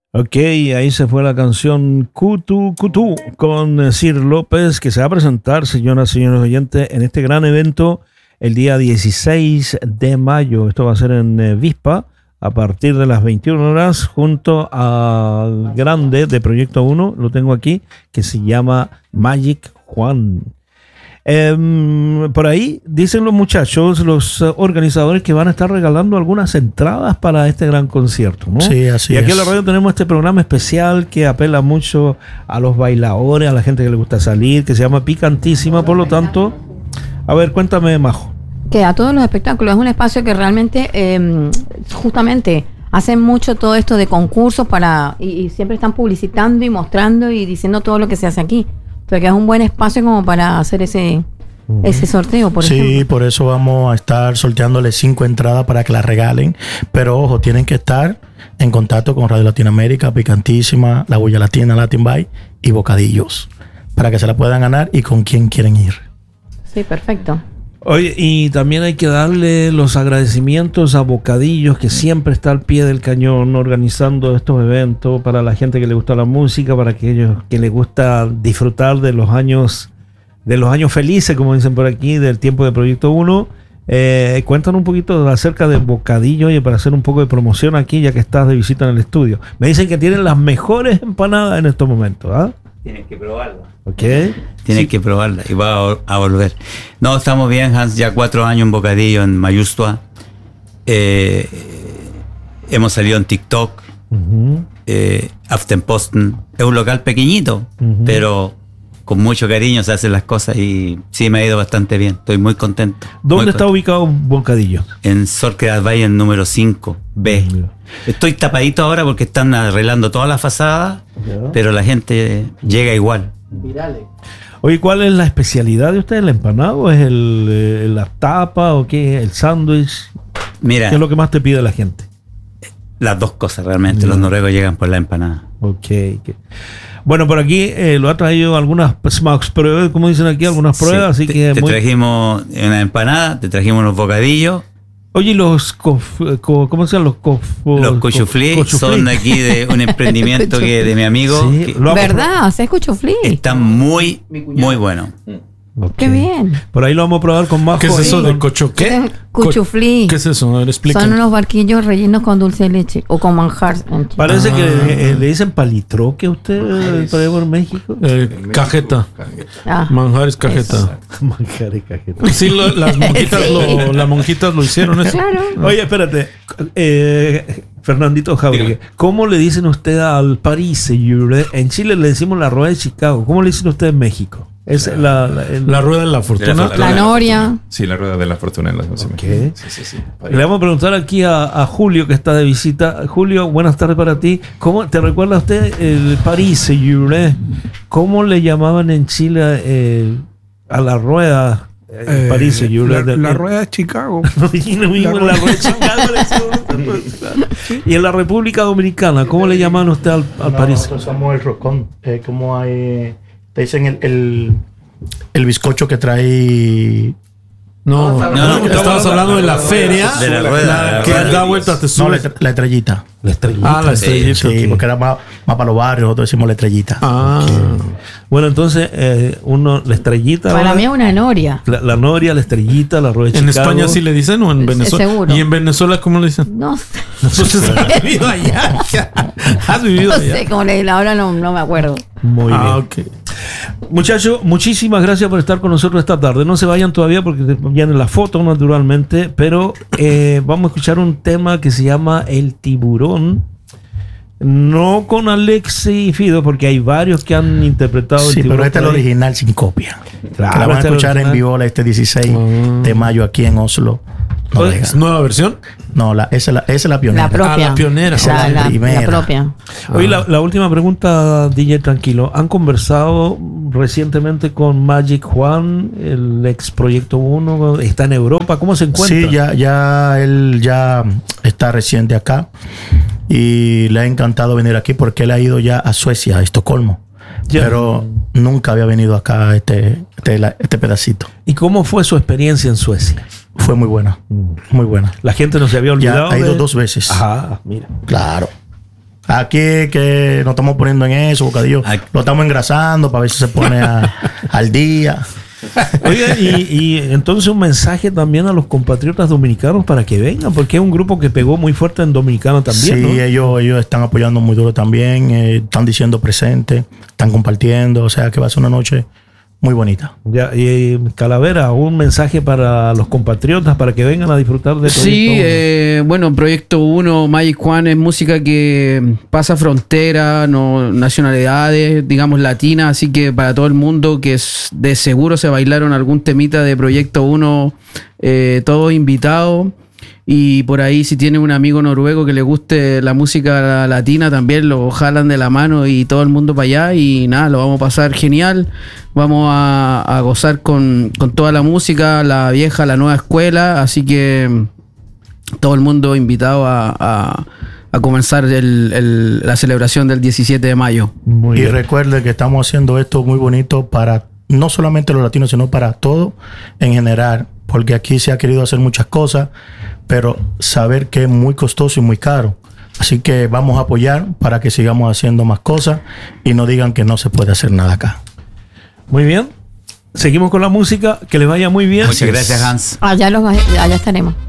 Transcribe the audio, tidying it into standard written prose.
Ok, ahí se fue la canción Cutu Cutu con Sir López, que se va a presentar, señoras y señores oyentes, en este gran evento el día 16 de mayo. Esto va a ser en Vispa, a partir de las 21 horas, junto al grande de Proyecto 1, lo tengo aquí, que se llama Magic Juan. Por ahí dicen los muchachos, los organizadores, que van a estar regalando algunas entradas para este gran concierto, ¿no? Sí, así es. Y aquí en la radio tenemos este programa especial que apela mucho a los bailadores, a la gente que le gusta salir, que se llama Picantísima. Por lo tanto, a ver, cuéntame, Majo. Que a todos los espectáculos es un espacio que realmente justamente hacen mucho todo esto de concursos y siempre están publicitando y mostrando y diciendo todo lo que se hace aquí. Porque es un buen espacio como para hacer ese sorteo, por ejemplo. Sí, por eso vamos a estar sorteándole 5 entradas para que las regalen. Pero ojo, tienen que estar en contacto con Radio Latinoamérica, Picantísima, La Bulla Latina, Latin Bay y Bocadillos, para que se la puedan ganar y con quién quieren ir. Sí, perfecto. Oye, y también hay que darle los agradecimientos a Bocadillos, que siempre está al pie del cañón organizando estos eventos para la gente que le gusta la música, para aquellos que les gusta disfrutar de los años felices, como dicen por aquí, del tiempo de Proyecto 1. Cuéntanos un poquito acerca de Bocadillo, y para hacer un poco de promoción aquí, ya que estás de visita en el estudio. Me dicen que tienen las mejores empanadas en estos momentos, ¿ah? Tienes que probarla. Ok. Tienes que probarla y va a volver. No, estamos bien, Hans, ya 4 años en Bocadillo, en Mayustua. Hemos salido en TikTok, Aftenposten. Es un local pequeñito, pero con mucho cariño se hacen las cosas y sí, me ha ido bastante bien. Estoy muy contento. ¿Dónde está ubicado Bocadillo? En Sorque Valle, en número 5B. Estoy tapadito ahora porque están arreglando toda la fachada, pero la gente llega igual. Virales. Oye, ¿cuál es la especialidad de ustedes? ¿El empanado? ¿Es la tapa o qué? ¿El sándwich? Mira, ¿Qué es lo que más te pide la gente? las dos cosas realmente. Los noruegos llegan por la empanada. Ok. Bueno, por aquí lo ha traído algunas pruebas, como dicen aquí, algunas pruebas, Sí, así que... Te trajimos una empanada, te trajimos unos bocadillos. Oye, los ¿cómo se llaman? Los cuchuflí son aquí de un emprendimiento que de mi amigo. Sí, ¿verdad? ¿Haces cuchuflí? Están muy buenos. Okay. Qué bien. Por ahí lo vamos a probar con Majo. ¿Qué es eso de cocho? ¿Qué? Cuchuflí. ¿Qué es eso? A ver, explica. Son unos barquillos rellenos con dulce de leche o con manjar. Parece que le dicen palitroque a usted por ahí por México. Cajeta. Manjares cajeta. Manjares cajeta. Sí, las monjitas lo hicieron eso. Claro. Oye, espérate. Fernandito Jauregui, ¿cómo le dicen usted al París? En Chile le decimos la rueda de Chicago. ¿Cómo le dicen usted en México? Es la rueda de la fortuna. La noria. Sí, la rueda de la fortuna. Okay. Sí. Le vamos a preguntar aquí a Julio, que está de visita. Julio, buenas tardes para ti. ¿Cómo te recuerda usted el París? ¿Cómo le llamaban en Chile a la rueda? París, la rueda de Chicago. La rueda de Chicago. Y en la República Dominicana, ¿cómo le llaman usted al París? Nosotros somos el roscón. Como hay... Te dicen el bizcocho que trae... No, estabas hablando de la feria. De la rueda. Que da vueltas, te No, subes. la estrellita. La estrellita. La estrellita. Sí, porque era más para los barrios, nosotros decimos la estrellita. Bueno, entonces, la estrellita. Para mí es una noria. La noria, la estrellita, la rueda de ¿En Chicago. España sí le dicen o en Venezuela? Seguro. ¿Y en Venezuela cómo le dicen? No sé. ¿Has vivido allá? ¿Has vivido No allá? sé cómo le ahora no me acuerdo. Muy bien. Ok. Muchachos, muchísimas gracias por estar con nosotros esta tarde. No se vayan todavía porque viene la foto naturalmente, pero vamos a escuchar un tema que se llama El Tiburón. No con Alexi y Fido, porque hay varios que han interpretado El Sí, Tiburón. pero este es el original sin copia. Claro, que la van a este es el escuchar en original. Vivola este 16 de mayo aquí en Oslo. ¿Es nueva versión? No, esa es la pionera. La propia. La pionera. La primera. propia. Oye, la última pregunta, DJ Tranquilo. ¿Han conversado recientemente con Magic Juan, el ex Proyecto 1? ¿Está en Europa? ¿Cómo se encuentra? Sí, él ya está reciente acá y le ha encantado venir aquí porque él ha ido ya a Suecia, a Estocolmo. Ya. Pero nunca había venido acá este pedacito. ¿Y cómo fue su experiencia en Suecia? Fue muy buena, muy buena. La gente no se había olvidado. Ya ha ido 2 veces. Ajá, mira. Claro. Aquí que nos estamos poniendo en eso, Bocadillo. Lo estamos engrasando para ver si se pone al día. Oye, y entonces un mensaje también a los compatriotas dominicanos para que vengan, porque es un grupo que pegó muy fuerte en Dominicano también. Sí, ¿no? ellos están apoyando muy duro también, están diciendo presente, están compartiendo, o sea que va a ser una noche muy bonita. Ya, y Calavera, un mensaje para los compatriotas para que vengan a disfrutar de Proyecto Sí, bueno, Proyecto 1, Magic Juan es música que pasa fronteras, no, nacionalidades, digamos latinas, así que para todo el mundo que de seguro se bailaron algún temita de Proyecto 1, todos invitados. Y por ahí si tiene un amigo noruego que le guste la música latina, también lo jalan de la mano y todo el mundo para allá. Y nada, lo vamos a pasar genial. Vamos a gozar con toda la música, la vieja, la nueva escuela. Así que todo el mundo invitado a comenzar la celebración del 17 de mayo. Muy bien. Recuerde que estamos haciendo esto muy bonito para no solamente los latinos, sino para todo en general. Porque aquí se ha querido hacer muchas cosas, pero saber que es muy costoso y muy caro. Así que vamos a apoyar para que sigamos haciendo más cosas y no digan que no se puede hacer nada acá. Muy bien. Seguimos con la música. Que les vaya muy bien. Muchas gracias, Hans. Allá estaremos.